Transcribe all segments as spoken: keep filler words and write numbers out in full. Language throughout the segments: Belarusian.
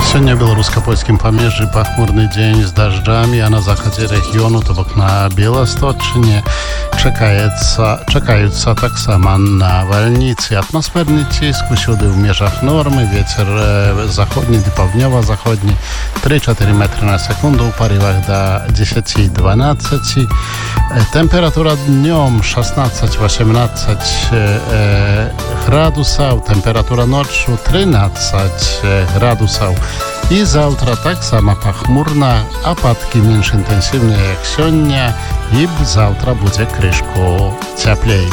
Сегодня в белорусско-польском помежье похмурный день с дождями, а на заходе региону, то бок на Белосточине, чекается, чекаются так само навальницы. Атмосферный тиск усюди в межах нормы, ветер э, заходний до півдньово-заходний три-чотири метри на секунду, в порывах до десять-двенадцать. Температура днем шестнадцать-восемнадцать э, градусов, температура ночью тринадцать градусов. И завтра так само похмурно, опадки меньше интенсивные, как сегодня, и завтра будет крышку теплее.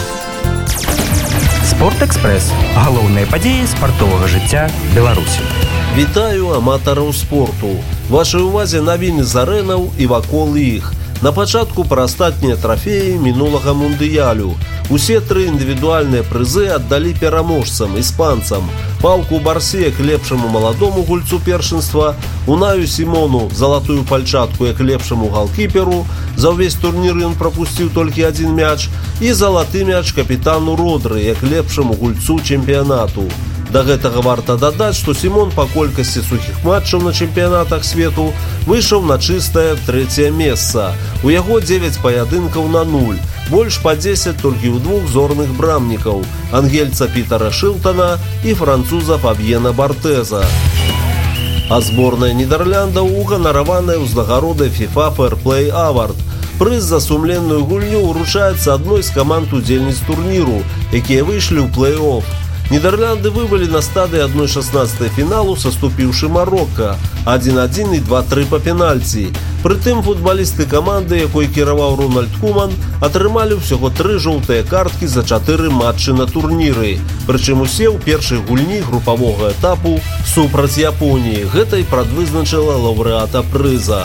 Спортэкспрэс. Галоўныя падзеі спартовага жыцця Беларусі. Вітаю аматараў спорту. Вашай увазе навіны з арэнаў і вакол іх. На пачатку пра астатнія трафеі мінулага мундыялю. Усе тры індывідуальныя прызы аддалі пераможцам, іспанцам. Паўку Барсе к лепшаму маладому гульцу першынства, Унаю Сімону залатую пальчатку як лепшаму галкіперу, за ўвесь турнір ён прапусціў толькі адзін мяч, і залаты мяч капітану Родры як лепшаму гульцу чэмпіянату. Да гэтага варта дадаць, што Сімон па колькасці сухіх матчаў на чэмпіянатах свету выйшаў на чыстае трэцяе месца. У яго дзевяць паядынкаў на нуль, больш па дзесяць толькі ў двух зорных брамнікаў – ангельца Пітера Шылтана і француза Фабьена Бартэза. А зборная Нідэрляндаў уганараваная ўзнагародай FIFA Fair Play Award. Прыз за сумленную гульню ўручаецца адной з каманд удзельніц турніру, якія выйшлі ў плэй-офф. Нідерланды вывалі на стадыі адна шаснаццатая фіналу, саступіўшы Марокко адзін-адзін і два-тры па пенальці. Прытым футбалісты каманды, якой кіраваў Рональд Куман, атрымалі ўсяго тры жоўтыя карткі за чатыры матчы на турніры. Прычым усе ў першай гульні групавога этапу супраць Японіі. Гэта і прадвызначыла лаўрэата прыза.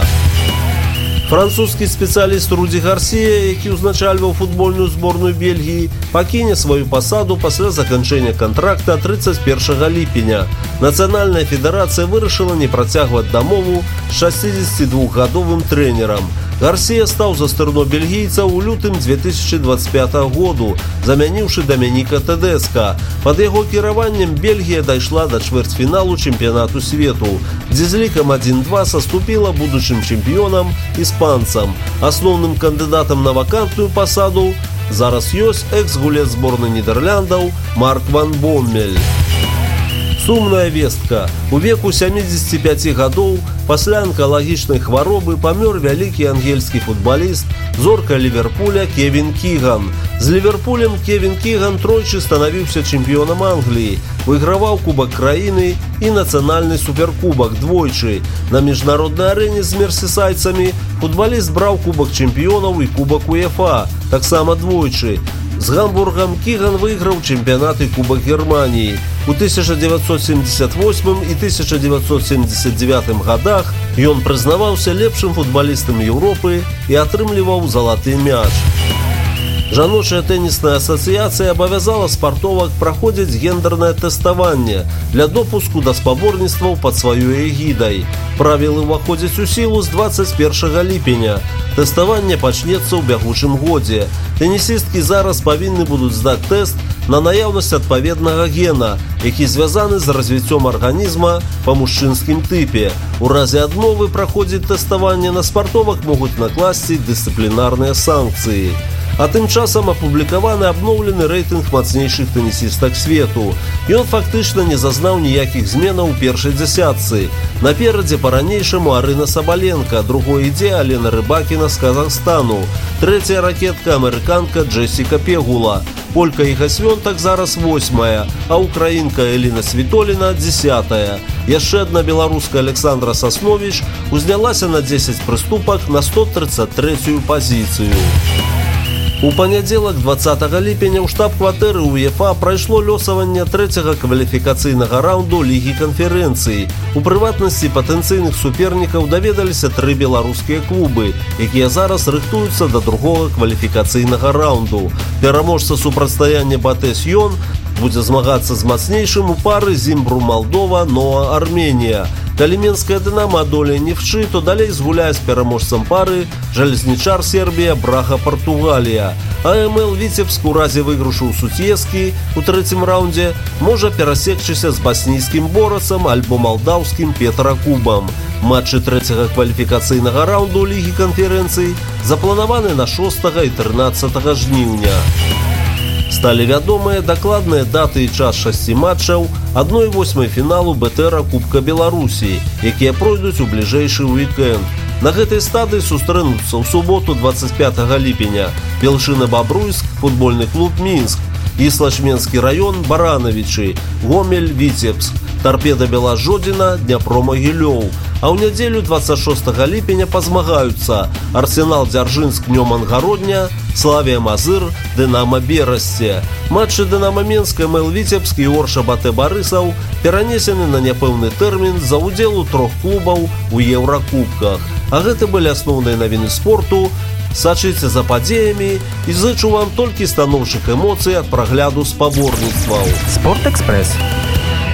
Французскі спецыяліст Руді Гарсія, які ўзначальваў футбольную зборную Бельгіі, пакіне сваю пасаду пасля заканчэння кантракта трыццаць першага ліпеня. Нацыянальная федэрацыя вырашыла не працягваць дамову з шасцідзесяцідвухгадовым трэнерам. Гарсія стаў за стырно бельгійца ў лютым дзве тысячы дваццаць пятага году, замяніўшы Дамініка Тэдэска. Пад яго кіраваннем Бельгія дайшла да чвэрцьфіналу чэмпіянату свету, дзе з лікам адзін-два саступіла будучым чэмпіёнам іспанцам. Асноўным кандыдатам на вакантную пасаду зараз ёсць экс-гулец зборнай Нідэрляндаў Марк ван Боммель. Сумная вестка. У веку сямідзесяці пяці гадоў пасля анкалагічнай хваробы памёр вялікі ангельскі футбаліст, зорка Ліверпуля Кевін Кіган. З Ліверпулем Кевін Кіган тройчы станавіўся чэмпіёнам Англіі, выйграваў кубак краіны і нацыянальны суперкубак двойчы. На міжнароднай арэне з мерсісайдцамі футбаліст браў кубак чэмпіёнаў і кубак УЕФА, таксама двойчы. З Гамбургам Кіган выйграў чэмпіянат і кубак Германіі. У тысяча дзевяцьсот семьдесят восьмым і тысяча дзевяцьсот семьдесят девятым гадах ён прызнаваўся лепшым футбалістам Еўропы і атрымліваў залаты мяч. Жаночая тэнісная асацыяцыя абавязала спартовак праходзіць гендернае тэставанне для допуску да спаборніцтваў пад сваёй эгідай. Правілы ўваходзяць у сілу з дваццаць першага ліпеня. Тэставанне пачнецца ў бягучым годзе. Тэнісісткі зараз павінны будуць здаць тэст на наяўнасць адпаведнага гена, які звязаны з развіццём арганізма па мужчынскім тыпе. У разе адмовы праходзіць тэставанне на спартовак могуць накласці дысцыплінарныя санкцыі. А тым часам апублікаваны абноўлены рэйтынг мацнейшых тэнісістак свету. Ён фактычна не зазнаў ніякіх зменаў у першай дзясятцы. Наперадзе па-ранейшаму Арына Сабаленка, другой ідзе Алена Рыбакіна з Казахстану, трэцяя ракетка амерыканка Джессіка Пегула. Полька Іга Свёнтак зараз восьмая, а украінка Эліна Світоліна дзесятая. Яшчэ адна беларуска Александра Сасновіч узнялася на дзесяць прыступак на сто трыццаць трэцюю пазіцыю. У панядзелак дваццатага ліпеня ў штаб-кватэры УЕФА прайшло лёсаванне трэцяга кваліфікацыйнага раунду Лігі канферэнцыі. У прыватнасці патэнцыйных супернікаў даведаліся тры беларускія клубы, якія зараз рыхтуюцца да другога кваліфікацыйнага раунду. Пераможца супрацьстаяння Батэс-Ён будзе змагацца з мацнейшым у пары Зімбру Малдова Ноа Арменія. Калі Менская Дынамо адолее Нефчы, то далей згуляе з пераможцам пары Жалезнічар Сербія, Брага Партугалія. АМЛ Віцебск у разе выйгрышу ў Суцьескі у трэцім раўндзе можа перасекчыся з баснійскім борацам альбо малдаўскім Петракубам. Матчы трэцяга кваліфікацыйнага раунду Лігі канферэнцый запланаваны на шостага і трынаццатага жніўня. Сталі вядомыя дакладныя даты і час шасці матчаў адной восьмай фіналу БТРа Кубка Беларусі, якія пройдуць у бліжэйшы уікенд. На гэтай стадыі сустрэнуцца ў суботу дваццаць пятага ліпеня Белшына-Бабруйск, футбольны клуб Мінск, Іслачменскі раён, Баранавічы, Гомель, Віцебск, Тарпеда Белажодзіна, Дняпро-Магілёў. А ў нядзелю дваццаць шостага ліпеня пазмагаюцца Арсенал Дзяржынск, Нёман-Гародня, Славія Мазыр, Дынамо Берасце. Матчы Дынамо Менск, МЛ Віцебск і Орша БТ Барысаў перанесены на няпэўны тэрмін з-за ўдзелу трох клубаў у еўракубках. А гэта былі асноўныя навіны спорту. Сачыце за падзеямі і зычу вам толькі станоўчых эмоцый ад прагляду спаборніцтваў. Спортэкспрэс.